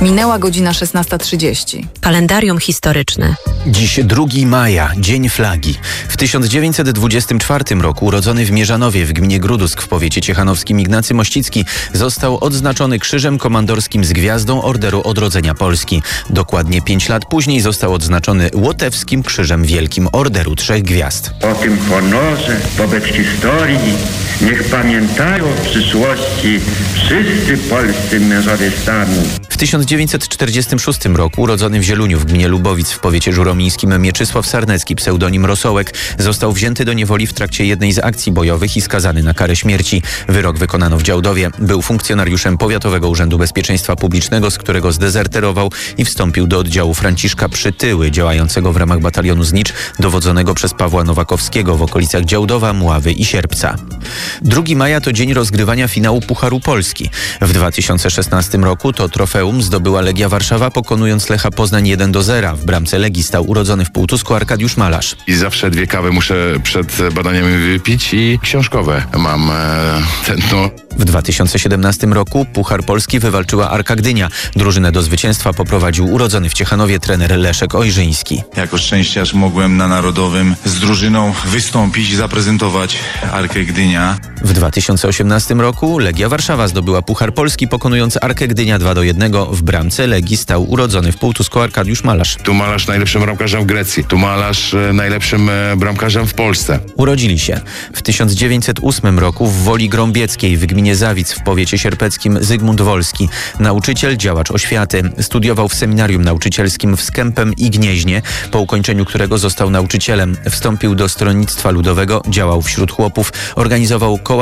Minęła godzina 16:30. Kalendarium historyczne. Dziś 2 maja, Dzień Flagi. W 1924 roku urodzony w Mierzanowie w gminie Grudusk w powiecie ciechanowskim Ignacy Mościcki został odznaczony Krzyżem Komandorskim z Gwiazdą Orderu Odrodzenia Polski. Dokładnie 5 lat później został odznaczony Łotewskim Krzyżem Wielkim Orderu 3 Gwiazd. O tym honorze wobec historii niech pamiętają w przyszłości wszyscy polscy mężowie stanu. W 1946 roku urodzony w Zieluniu w gminie Lubowic w powiecie żuromińskim Mieczysław Sarnecki, pseudonim Rosołek, został wzięty do niewoli w trakcie jednej z akcji bojowych i skazany na karę śmierci. Wyrok wykonano w Działdowie. Był funkcjonariuszem Powiatowego Urzędu Bezpieczeństwa Publicznego, z którego zdezerterował i wstąpił do oddziału Franciszka Przytyły, działającego w ramach batalionu Znicz, dowodzonego przez Pawła Nowakowskiego w okolicach Działdowa, Mławy i Sierpca. 2 maja to dzień rozgrywania finału Pucharu Polski. W 2016 roku to trofeum zdobyła Legia Warszawa, pokonując Lecha Poznań 1-0. W bramce Legii stał urodzony w Półtusku Arkadiusz Malarz. I zawsze 2 kawy muszę przed badaniami wypić i książkowe mam tętno. W 2017 roku Puchar Polski wywalczyła Arka Gdynia. Drużynę do zwycięstwa poprowadził urodzony w Ciechanowie trener Leszek Ojrzyński. Jako szczęściarz mogłem na Narodowym z drużyną wystąpić i zaprezentować Arkę Gdynia. W 2018 roku Legia Warszawa zdobyła Puchar Polski, pokonując Arkę Gdynia 2-1. W bramce Legii stał urodzony w Półtusku Arkadiusz Malarz. Tu Malarz najlepszym bramkarzem w Grecji. Tu Malarz najlepszym bramkarzem w Polsce. Urodzili się w 1908 roku w Woli Grąbieckiej w gminie Zawic w powiecie sierpeckim Zygmunt Wolski. Nauczyciel, działacz oświaty. Studiował w seminarium nauczycielskim w Skępem i Gnieźnie, po ukończeniu którego został nauczycielem. Wstąpił do Stronnictwa Ludowego, działał wśród chłopów, organizował koła